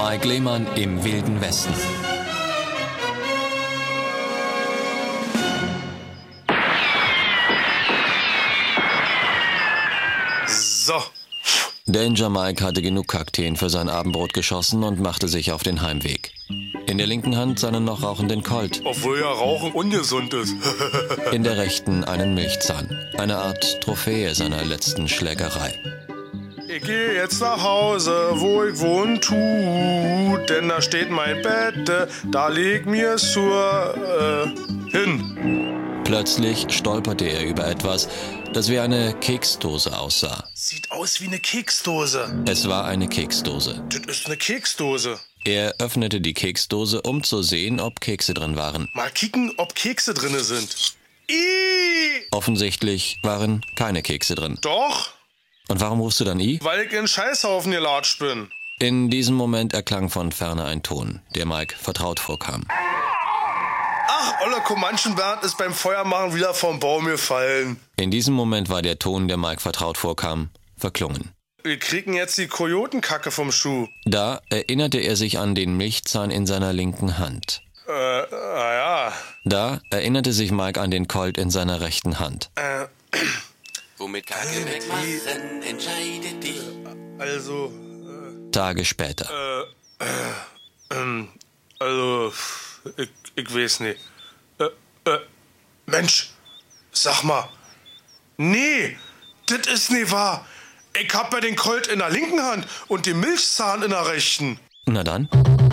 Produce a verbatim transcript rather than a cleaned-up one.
Mike Lehmann im Wilden Westen. So. Danger Mike hatte genug Kakteen für sein Abendbrot geschossen und machte sich auf den Heimweg. In der linken Hand seinen noch rauchenden Colt. Obwohl ja Rauchen ungesund ist. In der rechten einen Milchzahn. Eine Art Trophäe seiner letzten Schlägerei. Ich gehe jetzt nach Hause, wo ich wohnen tu, denn da steht mein Bett, da leg mir zur äh, hin. Plötzlich stolperte er über etwas, das wie eine Keksdose aussah. Sieht aus wie eine Keksdose. Es war eine Keksdose. Das ist eine Keksdose. Er öffnete die Keksdose, um zu sehen, ob Kekse drin waren. Mal kicken, ob Kekse drin sind. Ih! Offensichtlich waren keine Kekse drin. Doch, Und warum rufst du dann I? weil ich in den Scheißhaufen gelatscht bin. In diesem Moment erklang von ferne ein Ton, der Mike vertraut vorkam. Ach, Olle Comanchen-Bernd ist beim Feuermachen wieder vom Baum gefallen. In diesem Moment war der Ton, der Mike vertraut vorkam, verklungen. Wir kriegen jetzt die Kojotenkacke vom Schuh. Da erinnerte er sich an den Milchzahn in seiner linken Hand. Äh, naja. Da erinnerte sich Mike an den Colt in seiner rechten Hand. Äh, Womit Kacke wegmachen, entscheidet dich. also, Tage später. äh, äh, ähm, also, ich, ich weiß nicht. Äh, äh, Mensch, sag mal. Nee, das ist nicht wahr. Ich hab ja den Colt in der linken Hand und den Milchzahn in der rechten. Na dann.